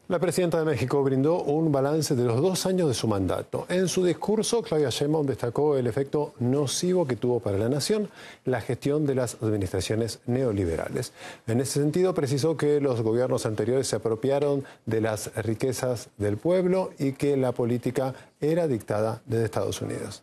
La presidenta de México brindó un balance de los 2 años de su mandato. En su discurso, Claudia Sheinbaum destacó el efecto nocivo que tuvo para la nación la gestión de las administraciones neoliberales. En ese sentido, precisó que los gobiernos anteriores se apropiaron de las riquezas del pueblo y que la política era dictada desde Estados Unidos.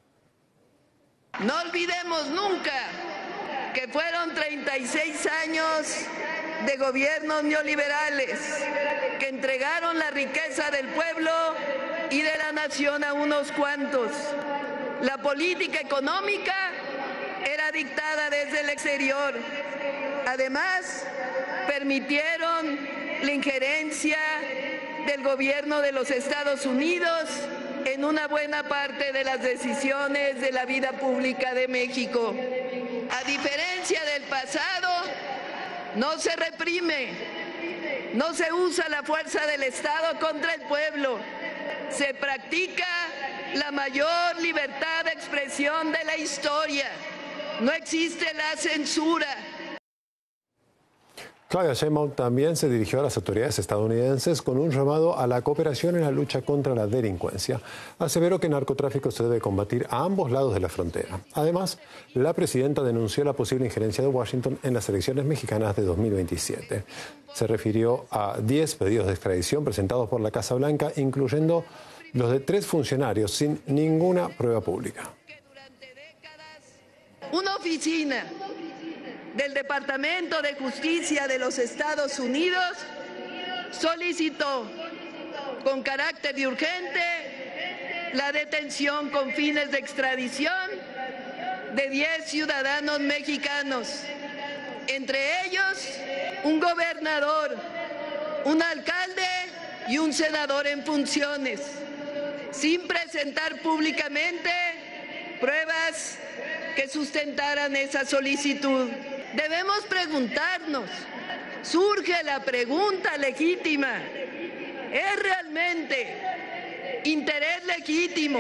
No olvidemos nunca que fueron 36 años de gobiernos neoliberales que entregaron la riqueza del pueblo y de la nación a unos cuantos. La política económica era dictada desde el exterior. Además, permitieron la injerencia del gobierno de los Estados Unidos en una buena parte de las decisiones de la vida pública de México. A diferencia del pasado, no se reprime, no se usa la fuerza del Estado contra el pueblo, se practica la mayor libertad de expresión de la historia, no existe la censura. Claudia Sheinbaum también se dirigió a las autoridades estadounidenses con un llamado a la cooperación en la lucha contra la delincuencia. Aseveró que el narcotráfico se debe combatir a ambos lados de la frontera. Además, la presidenta denunció la posible injerencia de Washington en las elecciones mexicanas de 2027. Se refirió a 10 pedidos de extradición presentados por la Casa Blanca, incluyendo los de 3 funcionarios sin ninguna prueba pública. Una oficina del Departamento de Justicia de los Estados Unidos solicitó con carácter de urgente la detención con fines de extradición de 10 ciudadanos mexicanos, entre ellos un gobernador, un alcalde y un senador en funciones, sin presentar públicamente pruebas que sustentaran esa solicitud. Debemos preguntarnos, surge la pregunta legítima, ¿es realmente interés legítimo